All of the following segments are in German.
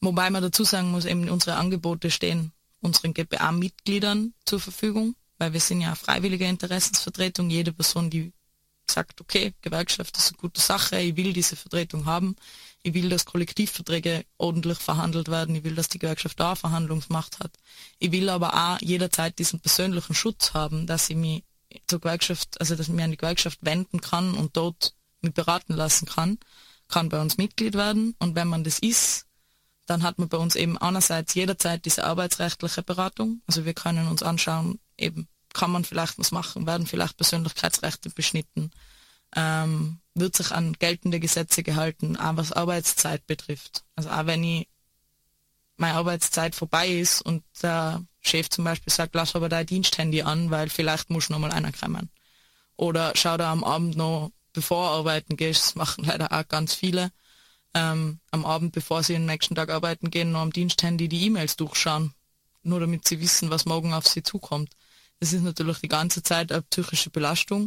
Wobei man dazu sagen muss, eben unsere Angebote stehen unseren GPA-Mitgliedern zur Verfügung, weil wir sind ja freiwillige Interessensvertretung. Jede Person, die sagt, okay, Gewerkschaft ist eine gute Sache, ich will diese Vertretung haben, ich will, dass Kollektivverträge ordentlich verhandelt werden, ich will, dass die Gewerkschaft da Verhandlungsmacht hat. Ich will aber auch jederzeit diesen persönlichen Schutz haben, dass ich mich zur Gewerkschaft, also dass ich mich an die Gewerkschaft wenden kann und dort mich beraten lassen kann bei uns Mitglied werden. Und wenn man das ist, dann hat man bei uns eben einerseits jederzeit diese arbeitsrechtliche Beratung. Also wir können uns anschauen, eben kann man vielleicht was machen, werden vielleicht Persönlichkeitsrechte beschnitten, wird sich an geltende Gesetze gehalten, auch was Arbeitszeit betrifft. Also auch wenn meine Arbeitszeit vorbei ist und der Chef zum Beispiel sagt, lass aber dein Diensthandy an, weil vielleicht muss noch mal einer kommen. Oder schau da am Abend noch, bevor du arbeiten gehst, das machen leider auch ganz viele, am Abend, bevor sie den nächsten Tag arbeiten gehen, noch am Diensthandy die E-Mails durchschauen, nur damit sie wissen, was morgen auf sie zukommt. Das ist natürlich die ganze Zeit eine psychische Belastung,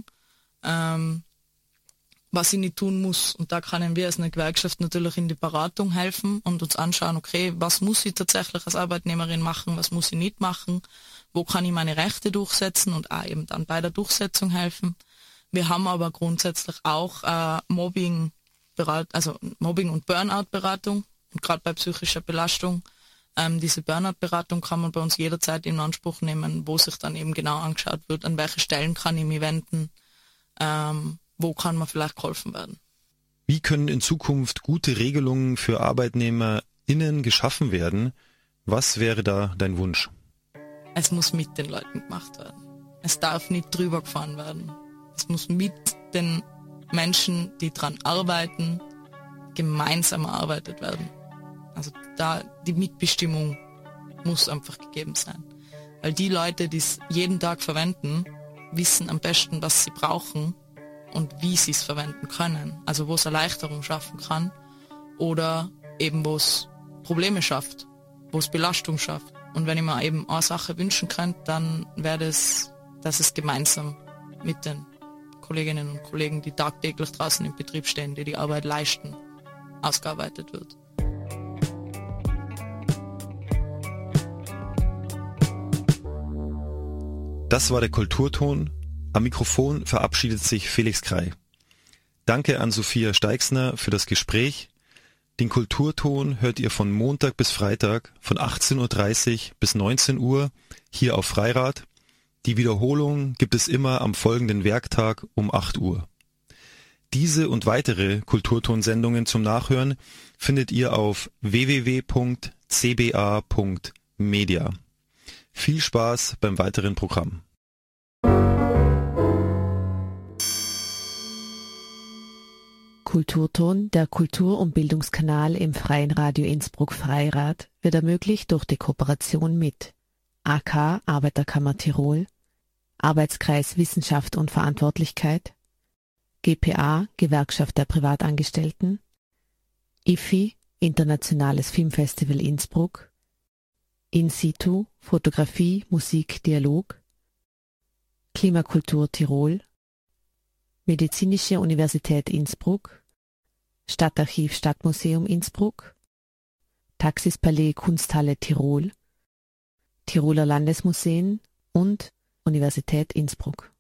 was ich nicht tun muss. Und da können wir als eine Gewerkschaft natürlich in die Beratung helfen und uns anschauen, okay, was muss ich tatsächlich als Arbeitnehmerin machen, was muss ich nicht machen, wo kann ich meine Rechte durchsetzen und auch eben dann bei der Durchsetzung helfen. Wir haben aber grundsätzlich auch Mobbing und Burnout-Beratung, und gerade bei psychischer Belastung. Diese Burnout-Beratung kann man bei uns jederzeit in Anspruch nehmen, wo sich dann eben genau angeschaut wird, an welche Stellen kann ich mich wenden, wo kann man vielleicht geholfen werden. Wie können in Zukunft gute Regelungen für ArbeitnehmerInnen geschaffen werden? Was wäre da dein Wunsch? Es muss mit den Leuten gemacht werden. Es darf nicht drüber gefahren werden. Es muss mit den Menschen, die dran arbeiten, gemeinsam erarbeitet werden. Also da die Mitbestimmung muss einfach gegeben sein. Weil die Leute, die es jeden Tag verwenden, wissen am besten, was sie brauchen und wie sie es verwenden können. Also wo es Erleichterung schaffen kann oder eben wo es Probleme schafft, wo es Belastung schafft. Und wenn ich mir eben eine Sache wünschen könnte, dann wäre es, dass es gemeinsam mit den Kolleginnen und Kollegen, die tagtäglich draußen im Betrieb stehen, die die Arbeit leisten, ausgearbeitet wird. Das war der Kulturton. Am Mikrofon verabschiedet sich Felix Krei. Danke an Sophia Steixner für das Gespräch. Den Kulturton hört ihr von Montag bis Freitag von 18:30 Uhr bis 19 Uhr hier auf Freirad. Die Wiederholung gibt es immer am folgenden Werktag um 8 Uhr. Diese und weitere Kulturtonsendungen zum Nachhören findet ihr auf www.cba.media. Viel Spaß beim weiteren Programm. Kulturton, der Kultur- und Bildungskanal im Freien Radio Innsbruck Freirad, wird ermöglicht durch die Kooperation mit AK Arbeiterkammer Tirol, Arbeitskreis Wissenschaft und Verantwortlichkeit, GPA Gewerkschaft der Privatangestellten, IFI Internationales Filmfestival Innsbruck, In situ Fotografie, Musik, Dialog, Klimakultur Tirol, Medizinische Universität Innsbruck, Stadtarchiv Stadtmuseum Innsbruck, Taxispalais Kunsthalle Tirol, Tiroler Landesmuseen und Universität Innsbruck.